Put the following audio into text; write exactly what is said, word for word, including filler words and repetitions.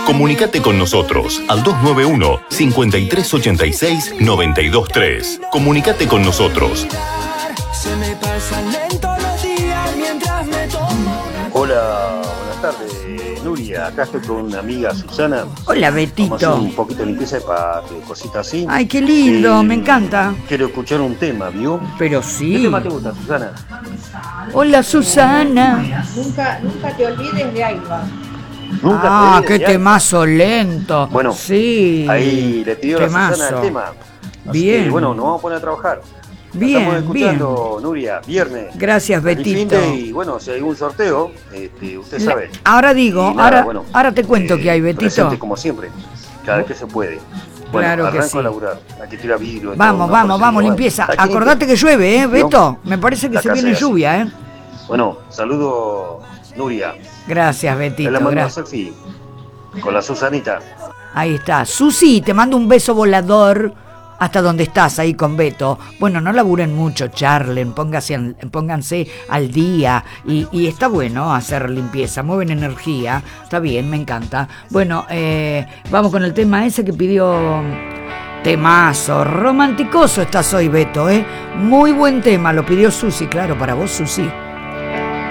Comunicate con nosotros al dos nueve uno, cinco tres ocho seis, nueve dos tres. Comunicate con nosotros. Se me pasan lento los días mientras me tomo. Hola, buenas tardes, Nuria. Acá estoy con una amiga, Susana. Hola, Betito. Vamos a hacer un poquito de limpieza para cositas así. Ay, qué lindo, Eh, me encanta. Quiero escuchar un tema, ¿vio? Pero ¿Qué sí. tema te gusta, Susana? Hola, Susana. Nunca, nunca te olvides de Aiva. Nunca Ah, te qué olvides de temazo lento. Bueno, sí. Ahí le pidió a Temazo. Susana el tema. Así Bien. que, bueno, nos vamos a poner a trabajar. La Bien, estamos escuchando, Nuria, viernes. Gracias, Feliz Betito. fin de- Y bueno, si hay algún sorteo, este, usted La- sabe. Ahora digo, Y nada, ahora, bueno, ahora te cuento eh, que hay, Betito. presente como siempre, cada vez que se puede. Bueno, Claro que arranco sí. a laburar. Hay que tirar vidrio. Vamos, todo, vamos, ¿no? vamos, Bueno, limpieza. aquí Acordate limpio. que llueve, ¿eh, ¿No? Beto? Me parece que La se casa viene es así. lluvia, ¿eh? Bueno, saludo, Nuria. Gracias, Ahí Betito. le mando una Gracias. selfie con la Susanita. Ahí está. Susi, te mando un beso volador hasta donde estás, ahí con Beto. Bueno, no laburen mucho, charlen, pónganse, al- pónganse al día. Y, y está bueno hacer limpieza, mueven energía. Está bien, me encanta. Bueno, eh, vamos con el tema ese que pidió. Temazo, romanticoso estás hoy, Beto, ¿eh? Muy buen tema, lo pidió Susi, claro, para vos, Susi.